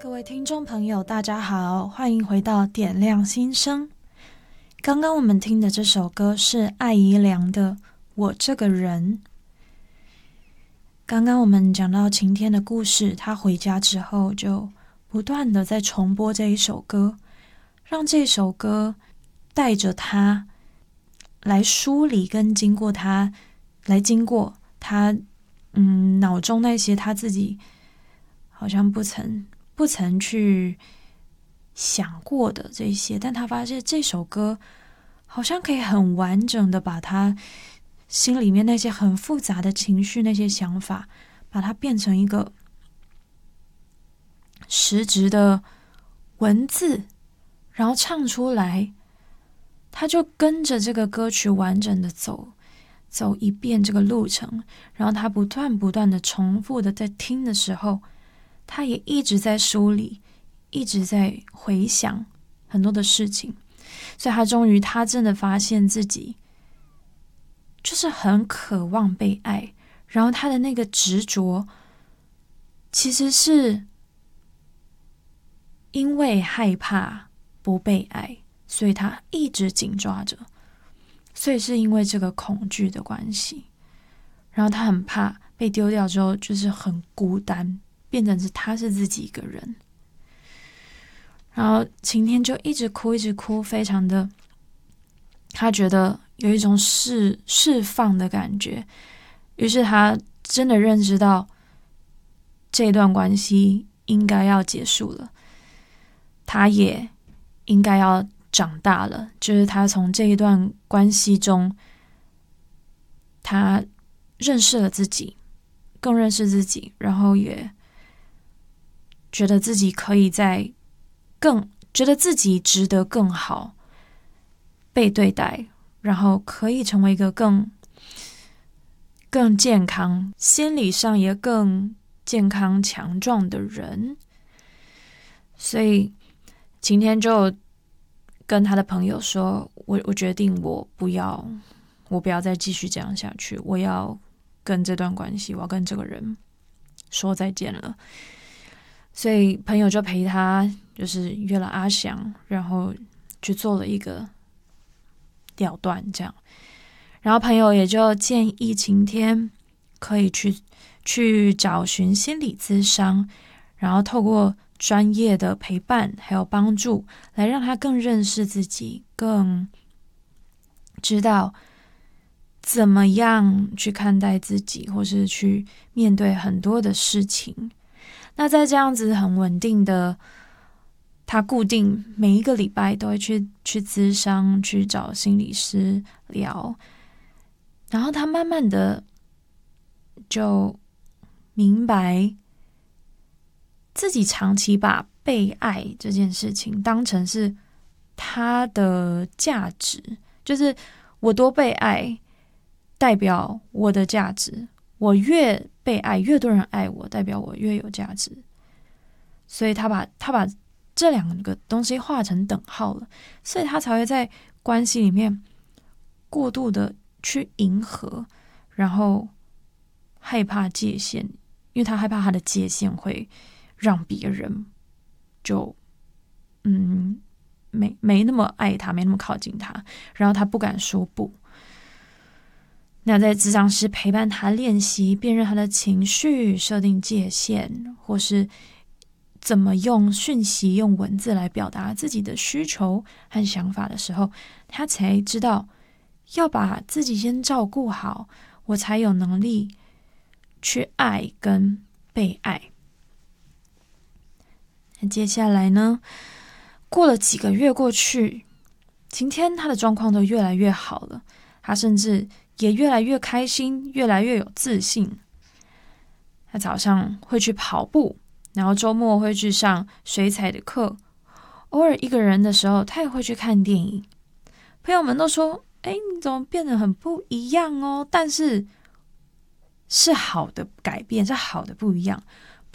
各位听众朋友，大家好，欢迎回到点亮心声。刚刚我们听的这首歌是艾怡良的《我这个人》。刚刚我们讲到晴天的故事，他回家之后就不断的在重播这一首歌，让这首歌带着他来梳理跟经过他脑中那些他自己好像不曾去想过的这些，但他发现这首歌好像可以很完整的把他心里面那些很复杂的情绪、那些想法，把它变成一个实质的文字，然后唱出来。他就跟着这个歌曲完整的走一遍这个路程，然后他不断的重复的在听的时候，他也一直在梳理，一直在回想很多的事情，所以他真的发现自己就是很渴望被爱，然后他的那个执着其实是因为害怕不被爱，所以他一直紧抓着，所以是因为这个恐惧的关系，然后他很怕被丢掉之后就是很孤单，变成是他是自己一个人。然后晴天就一直哭，非常的，他觉得有一种释放的感觉，于是他真的认知到这段关系应该要结束了，他也应该要长大了，就是他从这一段关系中，他认识了自己，更认识自己，然后也觉得自己可以觉得自己值得更好被对待，然后可以成为一个更健康，心理上也更健康强壮的人。所以今天就跟他的朋友说，我决定我不要再继续这样下去，我要跟这段关系，我要跟这个人说再见了。所以朋友就陪他，就是约了阿翔，然后去做了一个了断这样。然后朋友也就建议晴天可以去找寻心理咨商，然后透过专业的陪伴还有帮助，来让他更认识自己，更知道怎么样去看待自己，或是去面对很多的事情。那在这样子很稳定的，他固定每一个礼拜都会去咨商，去找心理师聊，然后他慢慢的就明白自己长期把被爱这件事情当成是他的价值，就是我多被爱代表我的价值，我越被爱，越多人爱我，代表我越有价值。所以他把这两个东西画成等号了，所以他才会在关系里面过度的去迎合，然后害怕界限，因为他害怕他的界限会让别人就没那么爱他，没那么靠近他，然后他不敢说不。那在咨商师陪伴他练习辨认他的情绪，设定界限，或是怎么用讯息、用文字来表达自己的需求和想法的时候，他才知道要把自己先照顾好，我才有能力去爱跟被爱。那接下来呢，过了几个月过去，晴天他的状况都越来越好了，他甚至也越来越开心，越来越有自信。他早上会去跑步，然后周末会去上水彩的课，偶尔一个人的时候他也会去看电影。朋友们都说你怎么变得很不一样哦，但是是好的改变，是好的不一样。